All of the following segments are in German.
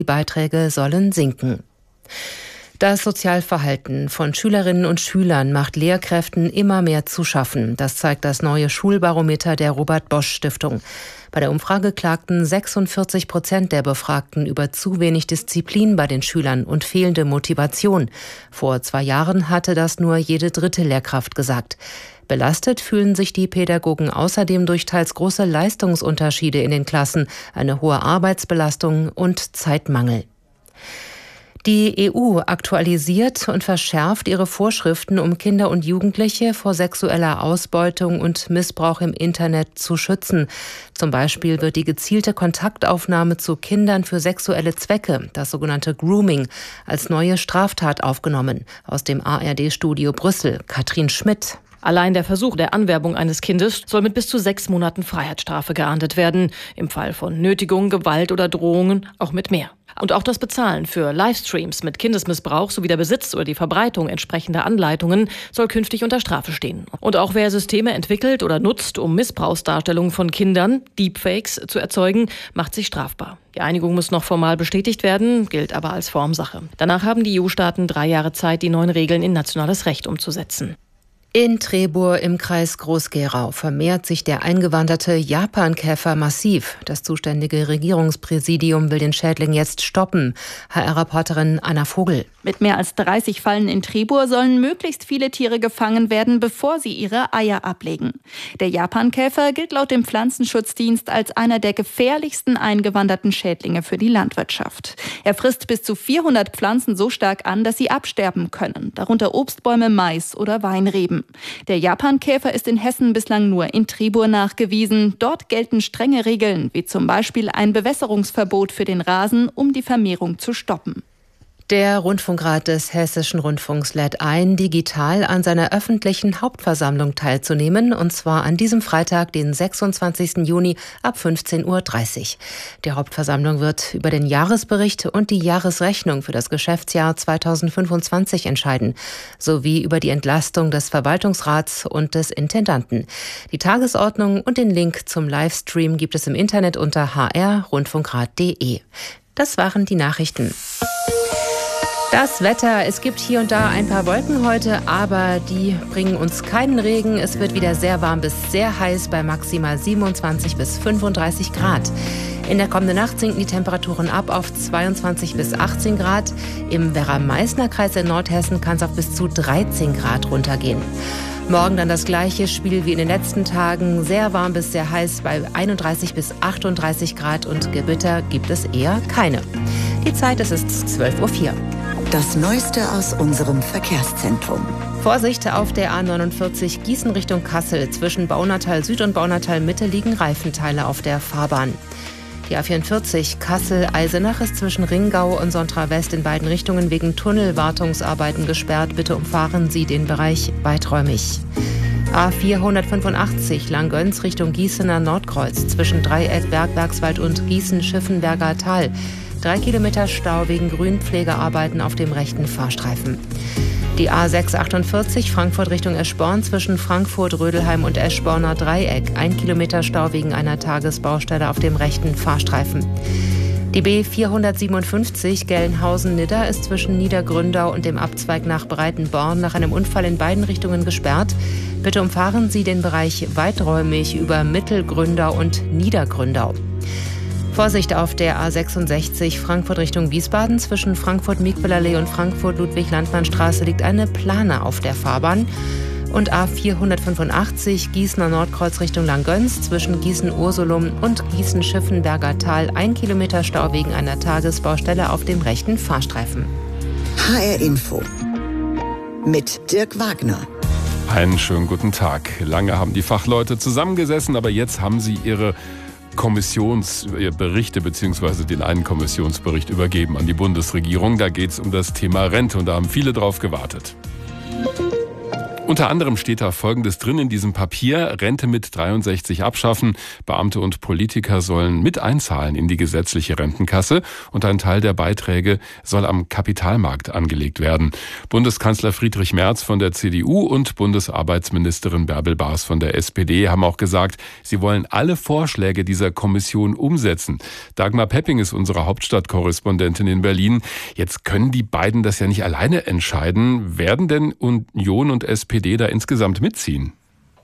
Die Beiträge sollen sinken. Das Sozialverhalten von Schülerinnen und Schülern macht Lehrkräften immer mehr zu schaffen. Das zeigt das neue Schulbarometer der Robert-Bosch-Stiftung. Bei der Umfrage klagten 46% der Befragten über zu wenig Disziplin bei den Schülern und fehlende Motivation. Vor 2 Jahren hatte das nur jede 3. Lehrkraft gesagt. Belastet fühlen sich die Pädagogen außerdem durch teils große Leistungsunterschiede in den Klassen, eine hohe Arbeitsbelastung und Zeitmangel. Die EU aktualisiert und verschärft ihre Vorschriften, um Kinder und Jugendliche vor sexueller Ausbeutung und Missbrauch im Internet zu schützen. Zum Beispiel wird die gezielte Kontaktaufnahme zu Kindern für sexuelle Zwecke, das sogenannte Grooming, als neue Straftat aufgenommen. Aus dem ARD-Studio Brüssel, Katrin Schmidt. Allein der Versuch der Anwerbung eines Kindes soll mit bis zu 6 Monaten Freiheitsstrafe geahndet werden. Im Fall von Nötigung, Gewalt oder Drohungen auch mit mehr. Und auch das Bezahlen für Livestreams mit Kindesmissbrauch sowie der Besitz oder die Verbreitung entsprechender Anleitungen soll künftig unter Strafe stehen. Und auch wer Systeme entwickelt oder nutzt, um Missbrauchsdarstellungen von Kindern, Deepfakes, zu erzeugen, macht sich strafbar. Die Einigung muss noch formal bestätigt werden, gilt aber als Formsache. Danach haben die EU-Staaten 3 Jahre Zeit, die neuen Regeln in nationales Recht umzusetzen. In Trebur im Kreis Groß-Gerau vermehrt sich der eingewanderte Japankäfer massiv. Das zuständige Regierungspräsidium will den Schädling jetzt stoppen. HR-Reporterin Anna Vogel. Mit mehr als 30 Fallen in Trebur sollen möglichst viele Tiere gefangen werden, bevor sie ihre Eier ablegen. Der Japankäfer gilt laut dem Pflanzenschutzdienst als einer der gefährlichsten eingewanderten Schädlinge für die Landwirtschaft. Er frisst bis zu 400 Pflanzen so stark an, dass sie absterben können, darunter Obstbäume, Mais oder Weinreben. Der Japankäfer ist in Hessen bislang nur in Trebur nachgewiesen. Dort gelten strenge Regeln, wie zum Beispiel ein Bewässerungsverbot für den Rasen, um die Vermehrung zu stoppen. Der Rundfunkrat des Hessischen Rundfunks lädt ein, digital an seiner öffentlichen Hauptversammlung teilzunehmen, und zwar an diesem Freitag, den 26. Juni ab 15:30 Uhr. Die Hauptversammlung wird über den Jahresbericht und die Jahresrechnung für das Geschäftsjahr 2025 entscheiden, sowie über die Entlastung des Verwaltungsrats und des Intendanten. Die Tagesordnung und den Link zum Livestream gibt es im Internet unter hr-rundfunkrat.de. Das waren die Nachrichten. Das Wetter, es gibt hier und da ein paar Wolken heute, aber die bringen uns keinen Regen. Es wird wieder sehr warm bis sehr heiß bei maximal 27 bis 35 Grad. In der kommenden Nacht sinken die Temperaturen ab auf 22 bis 18 Grad. Im Werra-Meißner-Kreis in Nordhessen kann es auf bis zu 13 Grad runtergehen. Morgen dann das gleiche Spiel wie in den letzten Tagen. Sehr warm bis sehr heiß bei 31 bis 38 Grad und Gewitter gibt es eher keine. Die Zeit, es ist 12:04 Uhr. Das Neueste aus unserem Verkehrszentrum. Vorsicht auf der A49 Gießen Richtung Kassel. Zwischen Baunatal Süd und Baunatal Mitte liegen Reifenteile auf der Fahrbahn. Die A44 Kassel-Eisenach ist zwischen Ringgau und Sontra West in beiden Richtungen wegen Tunnelwartungsarbeiten gesperrt. Bitte umfahren Sie den Bereich weiträumig. A485 Langgöns Richtung Gießener Nordkreuz zwischen Dreieck, Bergwerkswald und Gießen-Schiffenberger Tal. 3 Kilometer Stau wegen Grünpflegearbeiten auf dem rechten Fahrstreifen. Die A648 Frankfurt Richtung Eschborn zwischen Frankfurt, Rödelheim und Eschborner Dreieck. 1 Kilometer Stau wegen einer Tagesbaustelle auf dem rechten Fahrstreifen. Die B457 Gelnhausen-Nidda ist zwischen Niedergründau und dem Abzweig nach Breitenborn nach einem Unfall in beiden Richtungen gesperrt. Bitte umfahren Sie den Bereich weiträumig über Mittelgründau und Niedergründau. Vorsicht auf der A66 Frankfurt Richtung Wiesbaden. Zwischen Frankfurt-Miegwillerlee und Frankfurt-Ludwig-Landmann-Straße liegt eine Plane auf der Fahrbahn. Und A485 Gießener Nordkreuz Richtung Langgöns zwischen Gießen-Ursulum und Gießen-Schiffenberger Tal. 1 Kilometer Stau wegen einer Tagesbaustelle auf dem rechten Fahrstreifen. HR Info mit Dirk Wagner. Einen schönen guten Tag. Lange haben die Fachleute zusammengesessen, aber jetzt haben sie ihre Kommissionsberichte bzw. den einen Kommissionsbericht übergeben an die Bundesregierung. Da geht es um das Thema Rente und da haben viele drauf gewartet. Unter anderem steht da Folgendes drin in diesem Papier: Rente mit 63 abschaffen. Beamte und Politiker sollen mit einzahlen in die gesetzliche Rentenkasse und ein Teil der Beiträge soll am Kapitalmarkt angelegt werden. Bundeskanzler Friedrich Merz von der CDU und Bundesarbeitsministerin Bärbel Baas von der SPD haben auch gesagt, sie wollen alle Vorschläge dieser Kommission umsetzen. Dagmar Pepping ist unsere Hauptstadtkorrespondentin in Berlin. Jetzt können die beiden das ja nicht alleine entscheiden. Werden denn Union und SPD da insgesamt mitziehen?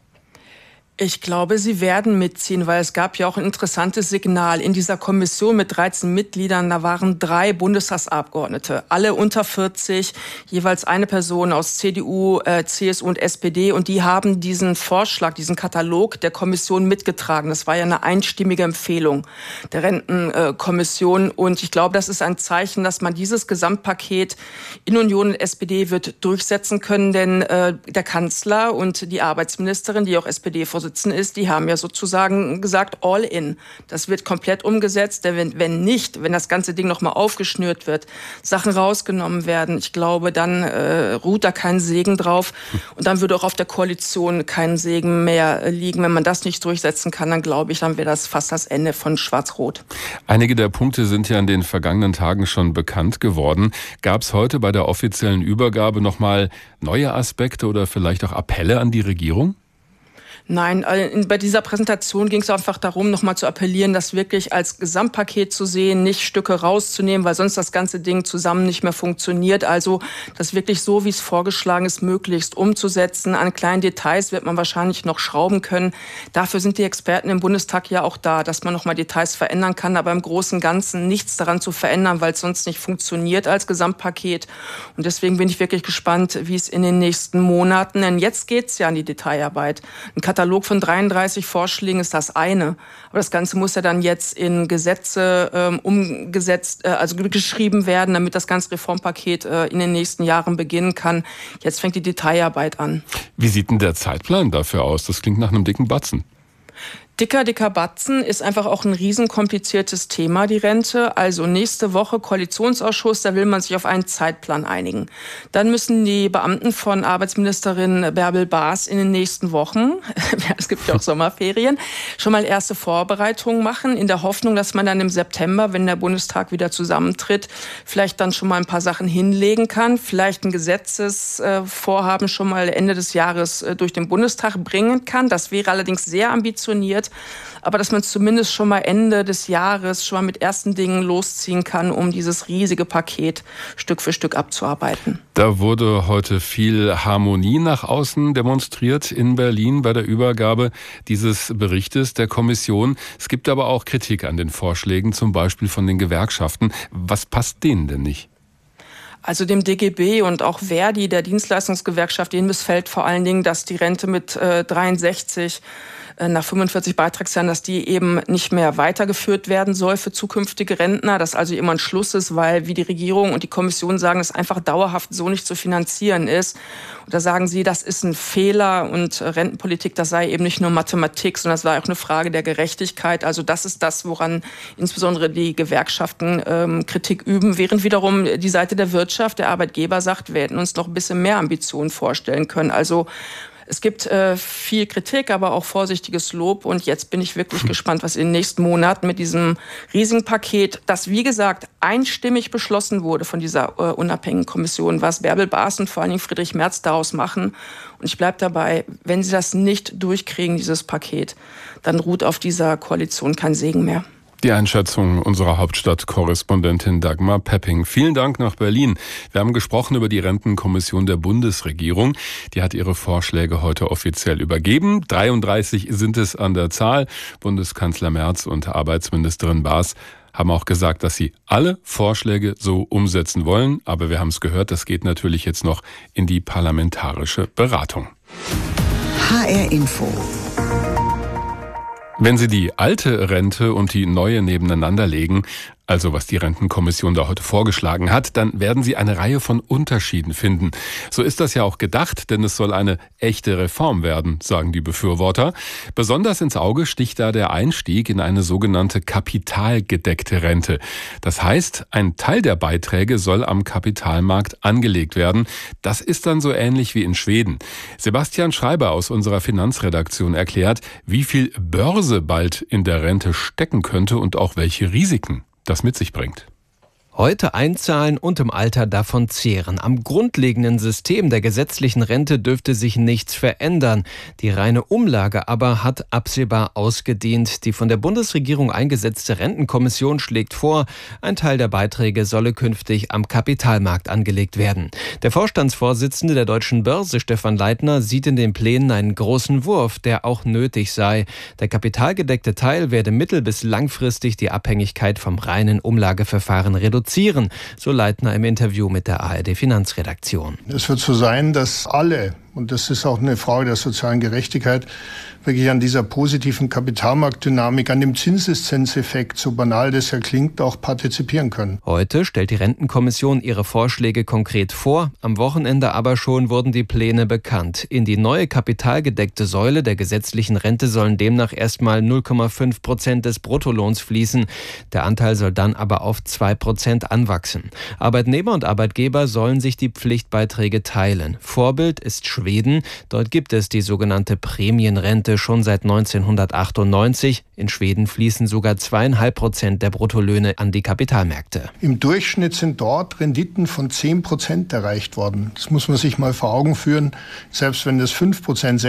Ich glaube, sie werden mitziehen, weil es gab ja auch ein interessantes Signal. In dieser Kommission mit 13 Mitgliedern, da waren 3 Bundestagsabgeordnete, alle unter 40, jeweils eine Person aus CDU, CSU und SPD. Und die haben diesen Vorschlag, diesen Katalog der Kommission mitgetragen. Das war ja eine einstimmige Empfehlung der Rentenkommission. Und ich glaube, das ist ein Zeichen, dass man dieses Gesamtpaket in Union und SPD wird durchsetzen können. Denn der Kanzler und die Arbeitsministerin, die auch SPD-Vorsitzende ist, die haben ja sozusagen gesagt, all in. Das wird komplett umgesetzt. Denn wenn das ganze Ding nochmal aufgeschnürt wird, Sachen rausgenommen werden, ich glaube, dann ruht da kein Segen drauf. Und dann würde auch auf der Koalition kein Segen mehr liegen. Wenn man das nicht durchsetzen kann, dann glaube ich, dann wäre das fast das Ende von Schwarz-Rot. Einige der Punkte sind ja in den vergangenen Tagen schon bekannt geworden. Gab es heute bei der offiziellen Übergabe nochmal neue Aspekte oder vielleicht auch Appelle an die Regierung? Nein, bei dieser Präsentation ging es einfach darum, nochmal zu appellieren, das wirklich als Gesamtpaket zu sehen, nicht Stücke rauszunehmen, weil sonst das ganze Ding zusammen nicht mehr funktioniert. Also das wirklich so, wie es vorgeschlagen ist, möglichst umzusetzen. An kleinen Details wird man wahrscheinlich noch schrauben können. Dafür sind die Experten im Bundestag ja auch da, dass man nochmal Details verändern kann, aber im Großen und Ganzen nichts daran zu verändern, weil es sonst nicht funktioniert als Gesamtpaket. Und deswegen bin ich wirklich gespannt, wie es in den nächsten Monaten, denn jetzt geht es ja an die Detailarbeit. Ein Katalog von 33 Vorschlägen ist das eine. Aber das Ganze muss ja dann jetzt in Gesetze umgesetzt, also geschrieben werden, damit das ganze Reformpaket in den nächsten Jahren beginnen kann. Jetzt fängt die Detailarbeit an. Wie sieht denn der Zeitplan dafür aus? Das klingt nach einem dicken Batzen. Dicker Batzen ist einfach auch ein riesenkompliziertes Thema, die Rente. Also nächste Woche Koalitionsausschuss, da will man sich auf einen Zeitplan einigen. Dann müssen die Beamten von Arbeitsministerin Bärbel Baas in den nächsten Wochen, es gibt ja auch Sommerferien, schon mal erste Vorbereitungen machen, in der Hoffnung, dass man dann im September, wenn der Bundestag wieder zusammentritt, vielleicht dann schon mal ein paar Sachen hinlegen kann, vielleicht ein Gesetzesvorhaben schon mal Ende des Jahres durch den Bundestag bringen kann. Das wäre allerdings sehr ambitioniert. Aber dass man zumindest schon mal Ende des Jahres schon mal mit ersten Dingen losziehen kann, um dieses riesige Paket Stück für Stück abzuarbeiten. Da wurde heute viel Harmonie nach außen demonstriert in Berlin bei der Übergabe dieses Berichtes der Kommission. Es gibt aber auch Kritik an den Vorschlägen, zum Beispiel von den Gewerkschaften. Was passt denen denn nicht? Also dem DGB und auch Verdi, der Dienstleistungsgewerkschaft, denen missfällt vor allen Dingen, dass die Rente mit 63 nach 45 Beitragsjahren, dass die eben nicht mehr weitergeführt werden soll für zukünftige Rentner. Das also immer ein Schluss ist, weil wie die Regierung und die Kommission sagen, es einfach dauerhaft so nicht zu finanzieren ist. Und da sagen sie, das ist ein Fehler und Rentenpolitik, das sei eben nicht nur Mathematik, sondern es war auch eine Frage der Gerechtigkeit. Also das ist das, woran insbesondere die Gewerkschaften Kritik üben, während wiederum die Seite der Wirtschaft, der Arbeitgeber sagt, wir hätten uns noch ein bisschen mehr Ambitionen vorstellen können. Also es gibt viel Kritik, aber auch vorsichtiges Lob. Und jetzt bin ich wirklich gespannt, was in den nächsten Monaten mit diesem riesigen Paket, das wie gesagt einstimmig beschlossen wurde von dieser unabhängigen Kommission, was Bärbel Baas und vor allen Dingen Friedrich Merz daraus machen. Und ich bleibe dabei, wenn sie das nicht durchkriegen, dieses Paket, dann ruht auf dieser Koalition kein Segen mehr. Die Einschätzung unserer Hauptstadtkorrespondentin Dagmar Pepping. Vielen Dank nach Berlin. Wir haben gesprochen über die Rentenkommission der Bundesregierung. Die hat ihre Vorschläge heute offiziell übergeben. 33 sind es an der Zahl. Bundeskanzler Merz und Arbeitsministerin Baas haben auch gesagt, dass sie alle Vorschläge so umsetzen wollen. Aber wir haben es gehört, das geht natürlich jetzt noch in die parlamentarische Beratung. HR Info. Wenn Sie die alte Rente und die neue nebeneinander legen, also was die Rentenkommission da heute vorgeschlagen hat, dann werden Sie eine Reihe von Unterschieden finden. So ist das ja auch gedacht, denn es soll eine echte Reform werden, sagen die Befürworter. Besonders ins Auge sticht da der Einstieg in eine sogenannte kapitalgedeckte Rente. Das heißt, ein Teil der Beiträge soll am Kapitalmarkt angelegt werden. Das ist dann so ähnlich wie in Schweden. Sebastian Schreiber aus unserer Finanzredaktion erklärt, wie viel Börse bald in der Rente stecken könnte und auch welche Risiken das mit sich bringt. Heute einzahlen und im Alter davon zehren. Am grundlegenden System der gesetzlichen Rente dürfte sich nichts verändern. Die reine Umlage aber hat absehbar ausgedient. Die von der Bundesregierung eingesetzte Rentenkommission schlägt vor, ein Teil der Beiträge solle künftig am Kapitalmarkt angelegt werden. Der Vorstandsvorsitzende der Deutschen Börse, Stefan Leithner, sieht in den Plänen einen großen Wurf, der auch nötig sei. Der kapitalgedeckte Teil werde mittel- bis langfristig die Abhängigkeit vom reinen Umlageverfahren reduzieren, so Leithner im Interview mit der ARD-Finanzredaktion. Es wird so sein, dass alle, und das ist auch eine Frage der sozialen Gerechtigkeit, wirklich an dieser positiven Kapitalmarktdynamik, an dem Zinseszinseffekt, so banal das ja klingt, auch partizipieren können. Heute stellt die Rentenkommission ihre Vorschläge konkret vor. Am Wochenende aber schon wurden die Pläne bekannt. In die neue kapitalgedeckte Säule der gesetzlichen Rente sollen demnach erstmal 0,5% des Bruttolohns fließen. Der Anteil soll dann aber auf 2% anwachsen. Arbeitnehmer und Arbeitgeber sollen sich die Pflichtbeiträge teilen. Vorbild ist Schweden. Dort gibt es die sogenannte Prämienrente schon seit 1998. In Schweden fließen sogar 2,5% der Bruttolöhne an die Kapitalmärkte. Im Durchschnitt sind dort Renditen von 10% erreicht worden. Das muss man sich mal vor Augen führen. Selbst wenn das 5%,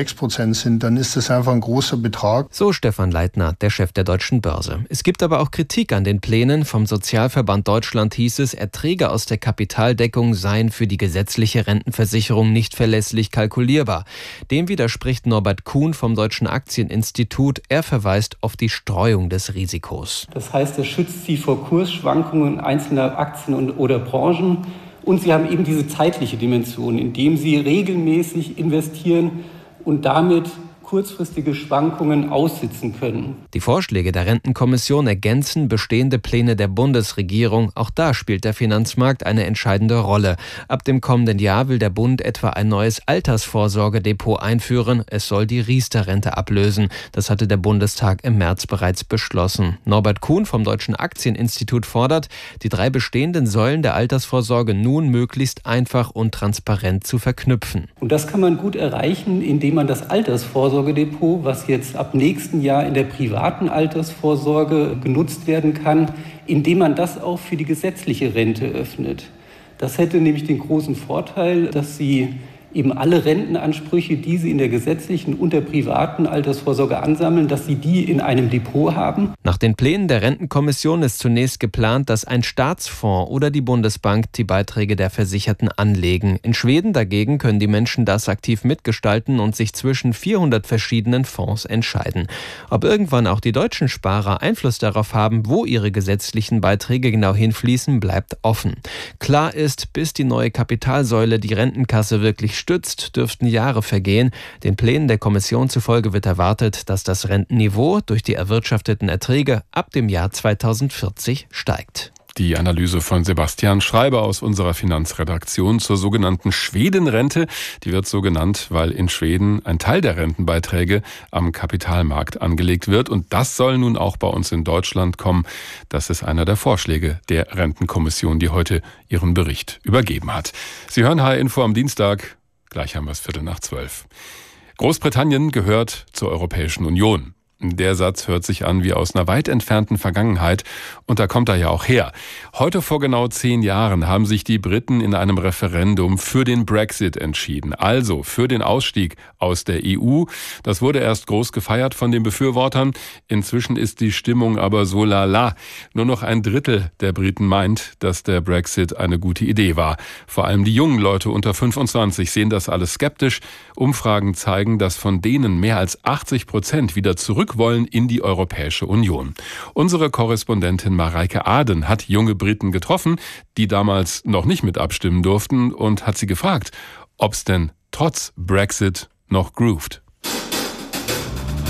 6% sind, dann ist das einfach ein großer Betrag. So Stefan Leithner, der Chef der Deutschen Börse. Es gibt aber auch Kritik an den Plänen. Vom Sozialverband Deutschland hieß es, Erträge aus der Kapitaldeckung seien für die gesetzliche Rentenversicherung nicht verlässlich kalkulierbar. Dem widerspricht Norbert Kuhn vom Deutschen Aktieninstitut. Er verweist auf die Streuung des Risikos. Das heißt, es schützt sie vor Kursschwankungen einzelner Aktien oder Branchen. Und sie haben eben diese zeitliche Dimension, indem sie regelmäßig investieren und damit kurzfristige Schwankungen aussitzen können. Die Vorschläge der Rentenkommission ergänzen bestehende Pläne der Bundesregierung. Auch da spielt der Finanzmarkt eine entscheidende Rolle. Ab dem kommenden Jahr will der Bund etwa ein neues Altersvorsorgedepot einführen. Es soll die Riester-Rente ablösen. Das hatte der Bundestag im März bereits beschlossen. Norbert Kuhn vom Deutschen Aktieninstitut fordert, die 3 bestehenden Säulen der Altersvorsorge nun möglichst einfach und transparent zu verknüpfen. Und das kann man gut erreichen, indem man das Altersvorsorgedepot, was jetzt ab nächsten Jahr in der privaten Altersvorsorge genutzt werden kann, indem man das auch für die gesetzliche Rente öffnet. Das hätte nämlich den großen Vorteil, dass Sie eben alle Rentenansprüche, die Sie in der gesetzlichen und der privaten Altersvorsorge ansammeln, dass Sie die in einem Depot haben. Nach den Plänen der Rentenkommission ist zunächst geplant, dass ein Staatsfonds oder die Bundesbank die Beiträge der Versicherten anlegen. In Schweden dagegen können die Menschen das aktiv mitgestalten und sich zwischen 400 verschiedenen Fonds entscheiden. Ob irgendwann auch die deutschen Sparer Einfluss darauf haben, wo ihre gesetzlichen Beiträge genau hinfließen, bleibt offen. Klar ist, bis die neue Kapitalsäule die Rentenkasse wirklich stützt, dürften Jahre vergehen. Den Plänen der Kommission zufolge wird erwartet, dass das Rentenniveau durch die erwirtschafteten Erträge ab dem Jahr 2040 steigt. Die Analyse von Sebastian Schreiber aus unserer Finanzredaktion zur sogenannten Schwedenrente. Die wird so genannt, weil in Schweden ein Teil der Rentenbeiträge am Kapitalmarkt angelegt wird. Und das soll nun auch bei uns in Deutschland kommen. Das ist einer der Vorschläge der Rentenkommission, die heute ihren Bericht übergeben hat. Sie hören HR Info am Dienstag. Gleich haben wir es 11:45. Großbritannien gehört zur Europäischen Union. Der Satz hört sich an wie aus einer weit entfernten Vergangenheit und da kommt er ja auch her. Heute vor genau 10 Jahren haben sich die Briten in einem Referendum für den Brexit entschieden, also für den Ausstieg aus der EU. Das wurde erst groß gefeiert von den Befürwortern. Inzwischen ist die Stimmung aber so lala. Nur noch 1/3 der Briten meint, dass der Brexit eine gute Idee war. Vor allem die jungen Leute unter 25 sehen das alles skeptisch. Umfragen zeigen, dass von denen mehr als 80% wieder zurück wollen in die Europäische Union. Unsere Korrespondentin Mareike Aden hat junge Briten getroffen, die damals noch nicht mit abstimmen durften und hat sie gefragt, ob es denn trotz Brexit noch groovt.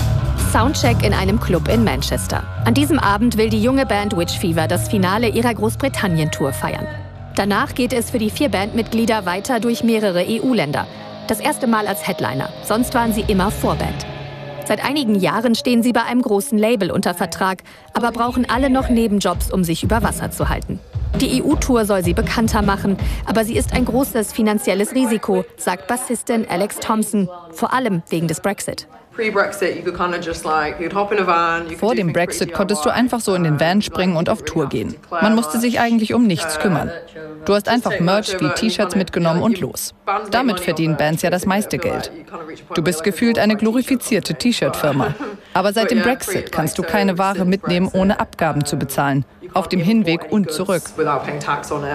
Soundcheck in einem Club in Manchester. An diesem Abend will die junge Band Witch Fever das Finale ihrer Großbritannien-Tour feiern. Danach geht es für die 4 Bandmitglieder weiter durch mehrere EU-Länder. Das erste Mal als Headliner, sonst waren sie immer Vorband. Seit einigen Jahren stehen sie bei einem großen Label unter Vertrag, aber brauchen alle noch Nebenjobs, um sich über Wasser zu halten. Die EU-Tour soll sie bekannter machen, aber sie ist ein großes finanzielles Risiko, sagt Bassistin Alex Thompson, vor allem wegen des Brexit. Vor dem Brexit konntest du einfach so in den Van springen und auf Tour gehen. Man musste sich eigentlich um nichts kümmern. Du hast einfach Merch wie T-Shirts mitgenommen und los. Damit verdienen Bands ja das meiste Geld. Du bist gefühlt eine glorifizierte T-Shirt-Firma. Aber seit dem Brexit kannst du keine Ware mitnehmen, ohne Abgaben zu bezahlen. Auf dem Hinweg und zurück.